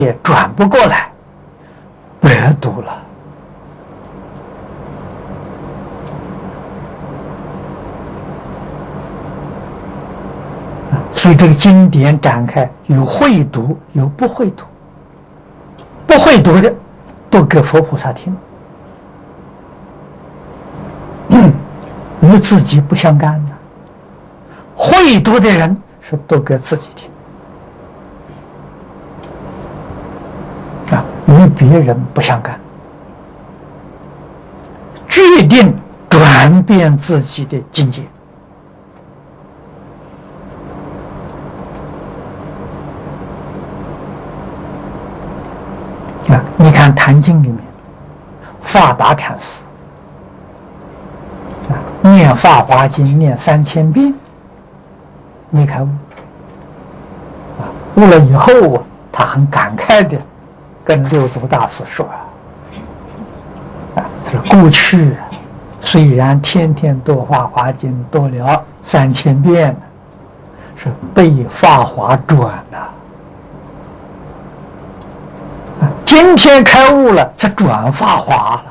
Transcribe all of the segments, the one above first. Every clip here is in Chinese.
也转不过来，白读了。所以这个经典展开，有会读，有不会读。不会读的，都给佛菩萨听，与自己不相干的；会读的人是都给自己听，与别人不相干，决定转变自己的境界。你看《坛经》里面，法达禅师念《法华经》念3000遍，没开悟。悟了以后，他很感慨的跟六祖大师说：“他说过去虽然天天读《法华经》读了3000遍，是被法华转了。”今天开悟了，才转法华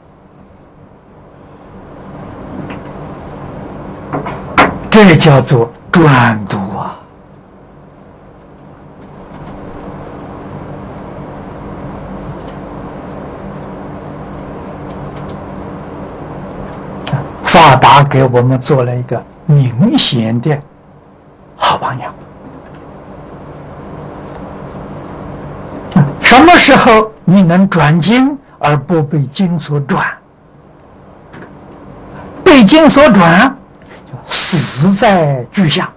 了，这叫做转读啊！法达给我们做了一个明显的好榜样。什么时候你能转经而不被经所转？被经所转，就死在句下。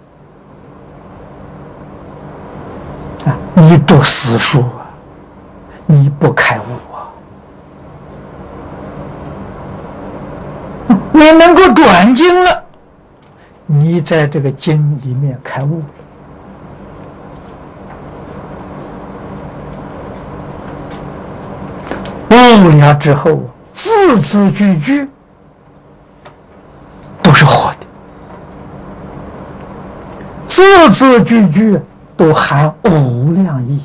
你读死书啊，你不开悟啊。你能够转经了，你在这个经里面开悟了。悟了之后，字字句句都是活的，字字句句都含无量义。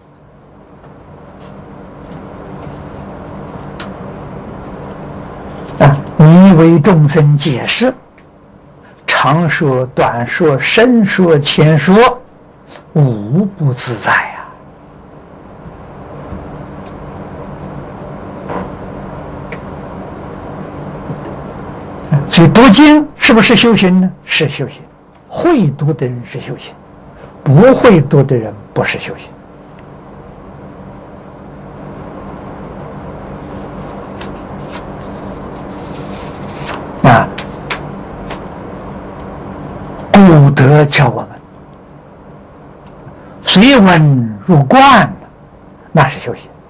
你为众生解释，长说、短说、深说、浅说，无不自在呀。所以读经是不是修行呢？是修行。会读的人是修行，不会读的人不是修行。古德教我们随文入观，那是修行。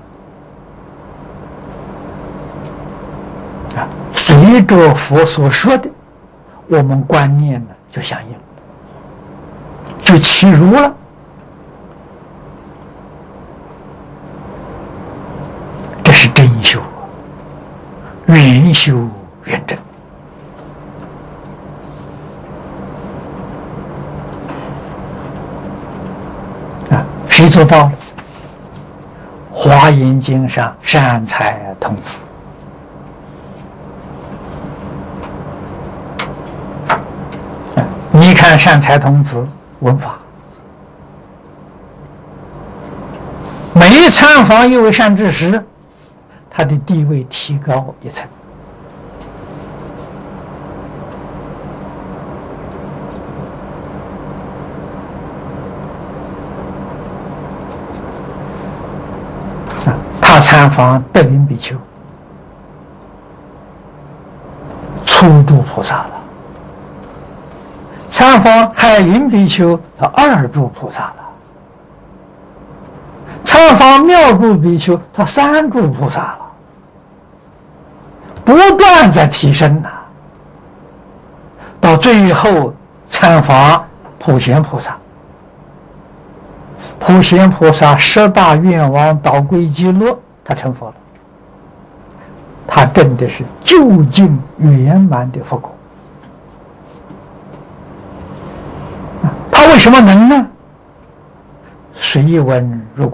随着佛所说的，我们观念呢就相应，就契入了。这是真修，圆修圆真。谁做到了？华严经上善财童子。你看善财童子闻法，每一参访一位善知识，他的地位提高一层。他参访德云比丘，初住菩萨了；参访海云比丘，他二住菩萨了；参访妙住比丘，他三住菩萨了。不断在提升呐，到最后参访普贤菩萨。普贤菩萨10大愿望导归极乐，他成佛了。他真的是究竟圆满的佛果。他为什么能呢？随文入观。